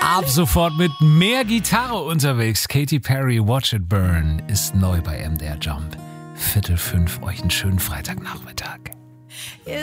Ab sofort mit mehr Gitarre unterwegs. Katy Perry, Watch It Burn, ist neu bei MDR Jump. 4:45, euch einen schönen Freitagnachmittag.